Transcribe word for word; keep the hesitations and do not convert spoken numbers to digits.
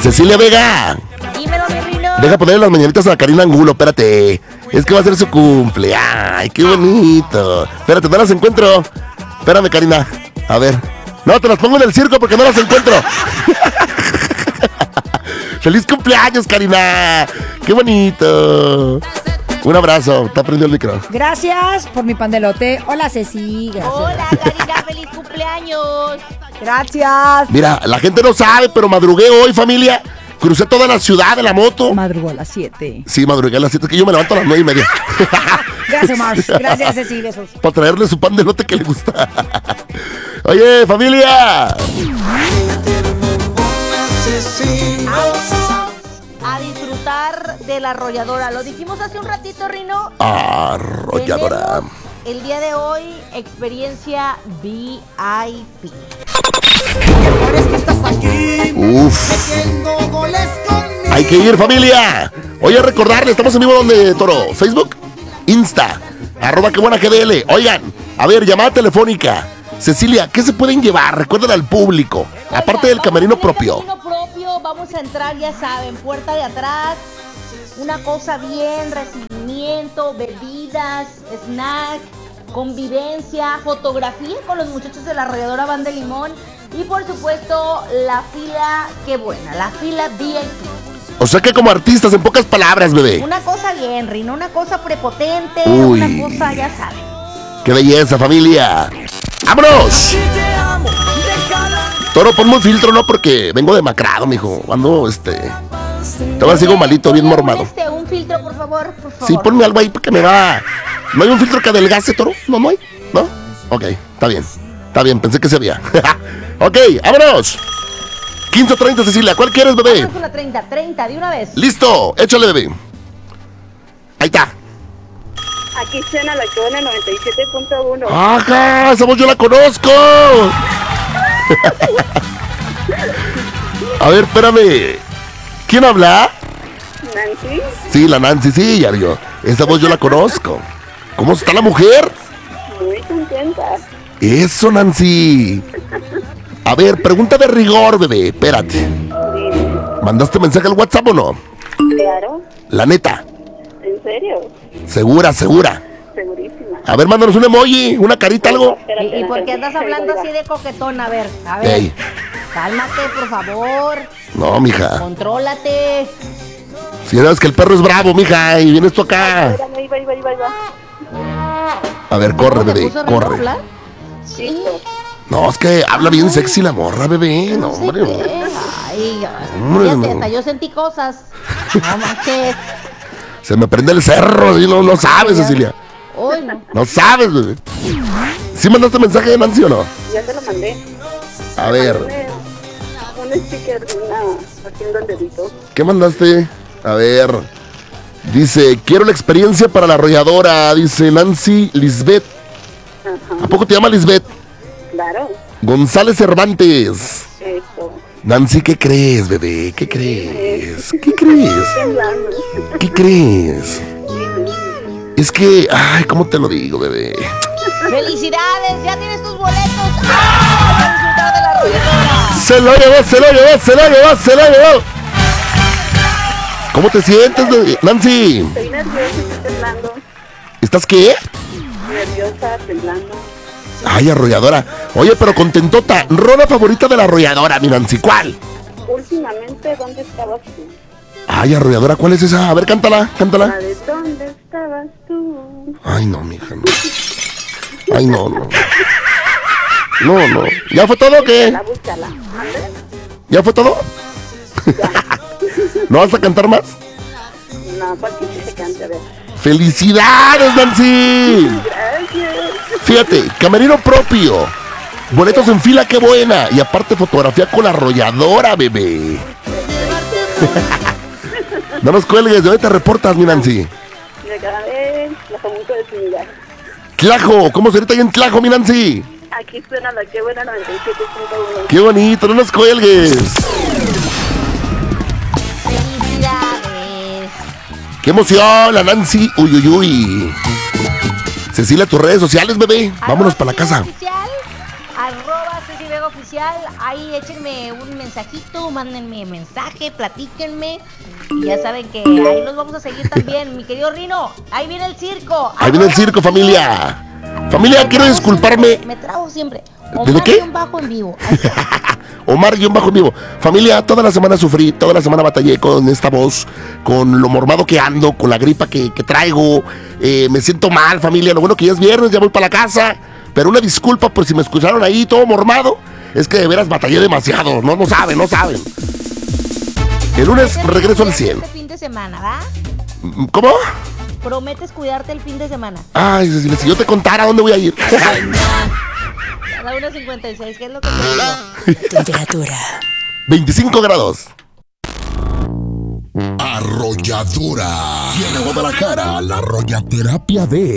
Cecilia Vega. Dímelo, mi Rino. Deja ponerle las mañanitas a Karina Angulo, espérate. Es que va a ser su cumple. Ay, qué bonito. Espérate, no las encuentro. Espérame, Karina. A ver. No, te las pongo en el circo porque no las encuentro. ¡Feliz cumpleaños, Karina! ¡Qué bonito! Un abrazo. Está prendido el micro. Gracias por mi pan de elote. Hola, Ceci. Gracias. Hola, Karina, feliz cumpleaños. Gracias. Mira, la gente no sabe, pero madrugué hoy, familia. Crucé toda la ciudad de la moto. Madrugó a las siete. Sí, madrugué a las siete, que yo me levanto a las nueve y media. Gracias, Mars. Gracias, Ceci. Besos. Para traerle su pan de elote que le gusta. Oye, familia. A disfrutar de la arrolladora. Lo dijimos hace un ratito, Rino. Arrolladora. Tenemos el día de hoy, experiencia V I P. Uf. Hay que ir, familia. Oye, recordarle, estamos en vivo donde, Toro. Facebook, Insta, arroba que buena G D L. Oigan, a ver, llamada telefónica. Cecilia, ¿qué se pueden llevar? Recuerden al público. Oiga, aparte del camerino vamos a ir al propio. camerino propio, vamos a entrar, ya saben, puerta de atrás. Una cosa bien, recibimiento, bebidas, snack, convivencia, fotografía con los muchachos de la arrolladora Banda de Limón. Y por supuesto, la fila, qué buena, la fila V I P. O sea que como artistas, en pocas palabras, bebé. Una cosa bien, Rino, una cosa prepotente, Uy. una cosa, ya saben. ¡Qué belleza, familia! ¡Vámonos! Toro, ponme un filtro, ¿no? Porque vengo demacrado, mijo. Ando, este... Todavía sigo malito, bien Ponme mormado. Este, un filtro, por favor, por favor. Sí, ponme algo ahí porque me va... ¿No hay un filtro que adelgace, Toro? ¿No, no hay? ¿No? Ok, está bien. Está bien, pensé que se había. Ok, vámonos. quince treinta, Cecilia. ¿Cuál quieres, bebé? Vamos con la treinta, treinta, de una vez. Listo, échale, bebé. Ahí está. Aquí suena la que buena noventa y siete punto uno. ¡Ajá! ¡Esa voz yo la conozco! A ver, espérame. ¿Quién habla? Nancy. Sí, la Nancy, sí, ya vio. Esa voz yo la conozco. ¿Cómo está la mujer? Muy contenta. Eso, Nancy. A ver, pregunta de rigor, bebé. Espérate. ¿Mandaste mensaje al WhatsApp o no? Claro. La neta. ¿En serio? Segura, segura. Segurísima. A ver, mándanos un emoji, una carita, algo. ¿Y, y por qué andas hablando así de coquetón? A ver, a ver. Ey. Cálmate, por favor. No, mija. Contrólate. Si sabes que el perro es bravo, mija, y vienes tú acá. Espérame, ahí va, ahí va, ahí va, ahí va. A ver, corre, ¿Cómo te bebé, puso Rino a corre. hablar? Sí. No, es que habla bien sexy la morra, bebé. No, No sé hombre. qué. Ay, Hombre, fíjate, no. hasta yo sentí cosas. No manches. Se me prende el cerro y no, no sabes, Cecilia. Uy, no. No sabes, bebé. ¿Sí mandaste mensaje de Nancy o no? Ya te lo mandé. A ver, Un sticker de una haciendo el dedito. ¿qué mandaste? A ver. Dice, quiero la experiencia para la arrolladora. Dice Nancy Lisbeth. Ajá. ¿A poco te llama Lisbeth? Claro. González Cervantes. Eso. Nancy, ¿qué crees, bebé? ¿Qué crees? ¿Qué crees? Temblando. ¿Qué crees? Es que, ay, ¿cómo te lo digo, bebé? ¡Felicidades! ¡Ya tienes tus boletos! ¡Ah! ¡Para disfrutar de la arrolladora! Se lo llevó, se lo llevó, se lo llevó, se lo llevó. ¿Cómo te sientes, bebé? Nancy? Estoy nerviosa, estoy temblando. ¿Estás qué? Nerviosa, temblando. Ay, arrolladora. Oye, pero contentota. Rola favorita de la arrolladora, mi Nancy. ¿Cuál? Últimamente, ¿dónde estabas tú? Ay, arrolladora, ¿cuál es esa? A ver, cántala, cántala. La de ¿dónde estabas tú? Ay, no, mija, no. Ay, no, no. No, no. ¿Ya fue todo o qué? La búscala. ¿Ande? ¿Ya fue todo? ¿No vas a cantar más? No, porque sí se canta, a ver. ¡Felicidades, Nancy! Gracias. Fíjate, camerino propio. Boletos en fila, qué buena. Y aparte fotografía con la arrolladora, bebé. No nos cuelgues, ¿de dónde te reportas, mi Nancy? Me acabé la famosa de Trinidad. Tlajo, ¿cómo se ahorita ahí en Tlajo, mi Nancy? Aquí suena la que buena noventa y siete punto uno. Qué bonito, no nos cuelgues. ¡Felicidades! ¡Qué emoción, la Nancy! ¡Uy, uy, uy! Cecilia, tus redes sociales, bebé. Vámonos para la casa. Oficial, arroba Ceci Vega Oficial especial. Ahí échenme un mensajito, mándenme mensaje, platíquenme. Y ya saben que ahí los vamos a seguir también. Mi querido Rino, ahí viene el circo. Ahí viene el circo, familia. Familia, quiero disculparme. Me trago siempre. ¿De qué? Un bajo en vivo. Omar guión bajo en vivo. Familia, toda la semana sufrí, toda la semana batallé con esta voz, con lo mormado que ando, con la gripa que, que traigo. Eh, me siento mal, familia. Lo bueno que ya es viernes, ya voy para la casa. Pero una disculpa por si me escucharon ahí todo mormado. Es que de veras batallé demasiado. No, no saben, no saben. El lunes regreso al cien. Este fin de semana, ¿va? ¿Cómo? Prometes cuidarte el fin de semana. Ay, Cecilia, si yo te contara dónde voy a ir. A la una cincuenta y seis, ¿qué es lo que te digo? Temperatura veinticinco grados. Arrolladora. Y en Guadalajara, la arrollaterapia de